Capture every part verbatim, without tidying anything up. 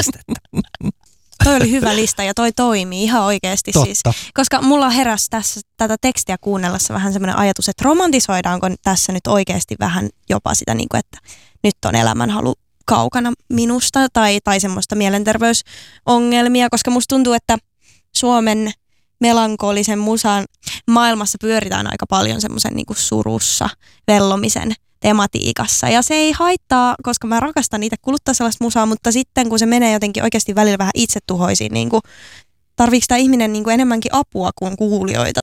nestettä. Toi oli hyvä lista ja toi toimii ihan oikeasti Totta. siis. Koska mulla heräsi tässä tätä tekstiä kuunnellessa vähän semmoinen ajatus, että romantisoidaanko tässä nyt oikeasti vähän jopa sitä, niin kuin, että nyt on elämänhalu kaukana minusta tai, tai semmoista mielenterveysongelmia, koska musta tuntuu, että Suomen melankolisen musan maailmassa pyöritään aika paljon semmoisen niin kuin surussa vellomisen tematiikassa. Ja se ei haittaa, koska mä rakastan itse kuluttaa sellaista musaa, mutta sitten kun se menee jotenkin oikeasti välillä vähän itsetuhoisiin, niin kuin, tarviiko tämä ihminen niin kuin enemmänkin apua kuin kuulijoita?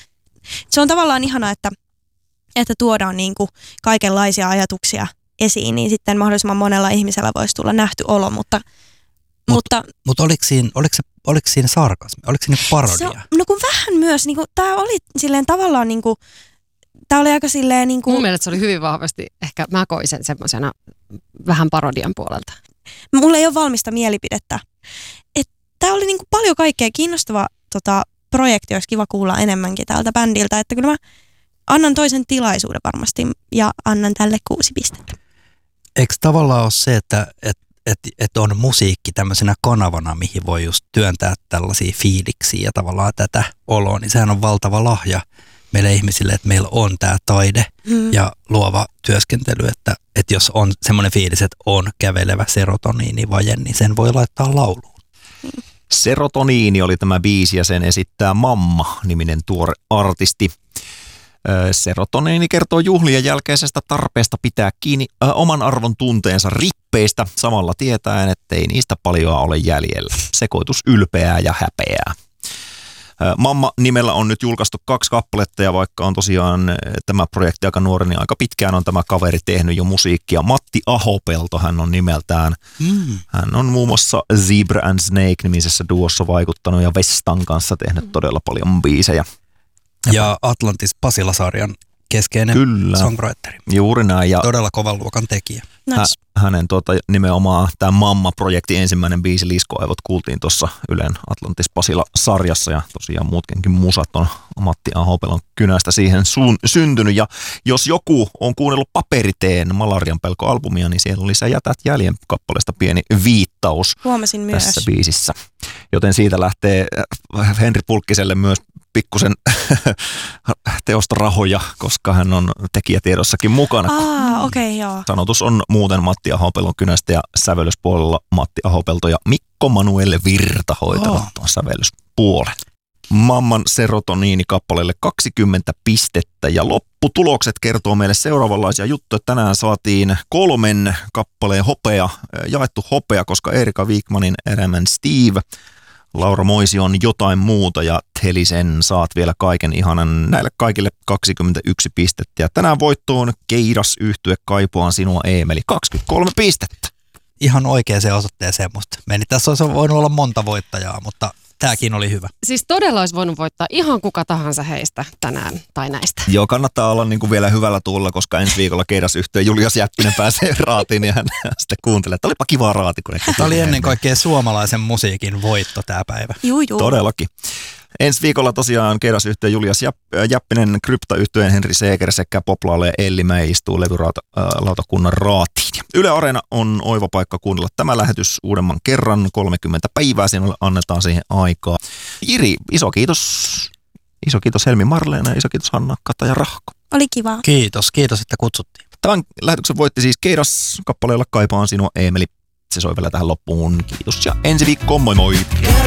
Se on tavallaan ihanaa, että, että tuodaan niin kuin kaikenlaisia ajatuksia esiin, niin sitten mahdollisimman monella ihmisellä voisi tulla nähty olo, mutta Mut, mutta mutta oliko siinä, oliko, se, oliko siinä sarkasmi? Oliko se niinku parodia? Se on, no kun vähän myös, niin kuin, tämä oli silleen tavallaan niin kuin, tämä oli aika silleen niin kuin, mun mielestä se oli hyvin vahvasti, ehkä mä koin sen semmoisena vähän parodian puolelta. Mulla ei ole valmista mielipidettä. Tämä oli niin kuin paljon kaikkea kiinnostava tota, projekti, olisi kiva kuulla enemmänkin tältä bändiltä, että kyllä mä annan toisen tilaisuuden varmasti ja annan tälle kuusi pistettä. Eikö tavallaan ole se, että et, et, et on musiikki tämmöisenä kanavana, mihin voi just työntää tällaisia fiiliksiä ja tavallaan tätä oloa, niin sehän on valtava lahja meille ihmisille, että meillä on tämä taide hmm. ja luova työskentely, että, että jos on semmoinen fiilis, että on kävelevä serotoniinivaje, niin sen voi laittaa lauluun. Hmm. Serotoniini oli tämä biisi ja sen esittää Mamma-niminen tuore artisti. Serotoniini kertoo juhlien jälkeisestä tarpeesta pitää kiinni ö, oman arvon tunteensa rippeistä, samalla tietäen, ettei niistä paljoa ole jäljellä. Sekoitus ylpeää ja häpeää. Ö, Mamma-nimellä on nyt julkaistu kaksi kappaletta ja vaikka on tosiaan tämä projekti aika nuori, niin aika pitkään on tämä kaveri tehnyt jo musiikkia. Matti Ahopelto hän on nimeltään. Mm. Hän on muun muassa Zebra and Snake-nimisessä duossa vaikuttanut ja Vestan kanssa tehnyt todella paljon biisejä. Ja Atlantis Pasila-sarjan keskeinen Kyllä. songwriteri. Juuri näin. Ja todella kovan luokan tekijä. Nice. hä, hänen tuota, nimenomaan tämä Mamma-projektin ensimmäinen biisi Liskoaivot kuultiin tuossa Ylen Atlantis Pasila-sarjassa ja tosiaan muutkin musat on Matti Ahopelon kynästä siihen sun, syntynyt. Ja jos joku on kuunnellut Paperiteen Malarian pelko-albumia, niin siellä oli Sä jätät jäljen kappaleesta pieni viittaus Huomasin myös. tässä biisissä. Joten siitä lähtee Henri Pulkkiselle myös pikkusen teosta rahoja, koska hän on tekijätiedossakin mukana. Aa, okei, okay, joo. Sanotus on muuten Matti Ahopelon kynästä ja sävellyspuolella Matti Ahopelto ja Mikko Manuelle Virta hoitavat oh. tuon sävellyspuolen. Mamman serotoniini-kappaleelle kaksikymmentä pistettä ja lopputulokset kertoo meille seuraavanlaisia juttuja. Tänään saatiin kolmen kappaleen hopea, jaettu hopea, koska Erika Wigmanin Erämän Steve, Laura Moision Jotain muuta ja Telisen Saat vielä kaiken ihanan. Näille kaikille kaksikymmentäyksi pistettä. Ja tänään voittoon Keidas yhtye Kaipuaan sinua Eemeli kaksikymmentäkolme pistettä. Ihan oikeaan osoitteeseen musta meni. Tässä olisi voinut olla monta voittajaa, mutta tämäkin oli hyvä. Siis todella olisi voinut voittaa ihan kuka tahansa heistä tänään tai näistä. Joo, kannattaa olla niin kuin vielä hyvällä tuulla, koska ensi viikolla Keidas yhtye Julius Jäppinen pääsee raatiin ja hän sitten kuuntelee, että olipa kivaa raati. Kun tämä oli ennen kaikkea suomalaisen musiikin voitto tämä päivä. Juu, juu. Todellakin. Ensi viikolla tosiaan Keidas yhtye Julius Jäppinen, Krypta-yhtyeen Henri Seeger sekä Poplaalle ja Elli Mäi istuu levylautakunnan raatiin. Yle Areena on oiva paikka kuunnella tämä lähetys uudemman kerran, kolmekymmentä päivää, sinulle annetaan siihen aikaa. Jiri, iso kiitos. Iso kiitos Helmi Marleena ja iso kiitos Hanna Kataja Rahko. Oli kiva. Kiitos, kiitos, että kutsuttiin. Tämän lähetyksen voitti siis Keidas kappaleella Kaipaan sinua Eemeli. Se soi vielä tähän loppuun. Kiitos ja ensi viikkoon, moi moi!